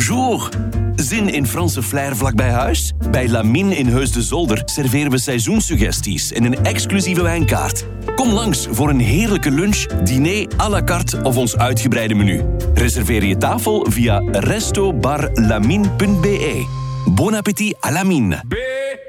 bonjour. Zin in Franse flair vlak bij huis? Bij Lamine in Heus de Zolder serveren we seizoenssuggesties en een exclusieve wijnkaart. Kom langs voor een heerlijke lunch, diner à la carte of ons uitgebreide menu. Reserveer je tafel via restobarlamine.be. Bon appétit à Lamine.